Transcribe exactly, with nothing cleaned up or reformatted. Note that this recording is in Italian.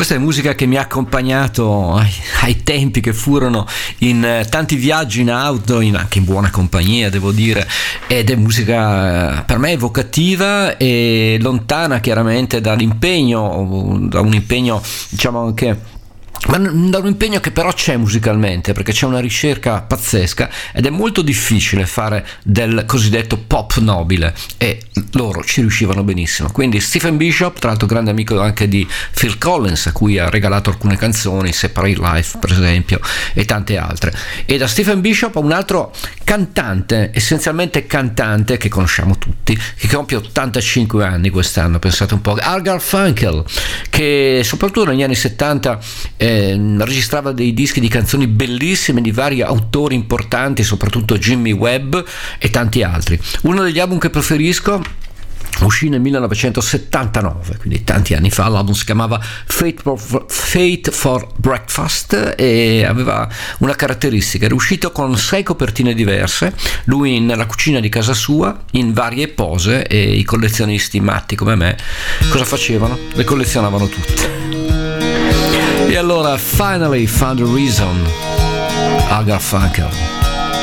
Questa è musica che mi ha accompagnato ai, ai tempi che furono in eh, tanti viaggi in auto, in, anche in buona compagnia devo dire, ed è musica eh, per me evocativa e lontana chiaramente dall'impegno, da un impegno diciamo anche, ma da un impegno che però c'è musicalmente, perché c'è una ricerca pazzesca ed è molto difficile fare del cosiddetto pop nobile, e loro ci riuscivano benissimo. Quindi Stephen Bishop, tra l'altro grande amico anche di Phil Collins, a cui ha regalato alcune canzoni, Separate Life per esempio, e tante altre. E da Stephen Bishop a un altro cantante, essenzialmente cantante, che conosciamo tutti, che compie ottantacinque anni quest'anno, pensate un po', Art Garfunkel, che soprattutto negli anni settanta eh, registrava dei dischi di canzoni bellissime di vari autori importanti, soprattutto Jimmy Webb e tanti altri. Uno degli album che preferisco uscì nel millenovecentosettantanove, quindi tanti anni fa. L'album si chiamava Fate for, Fate for Breakfast e aveva una caratteristica: era uscito con sei copertine diverse, lui nella cucina di casa sua in varie pose, e i collezionisti matti come me cosa facevano? Le collezionavano tutte. E allora, Finally Found a Reason, Art Garfunkel.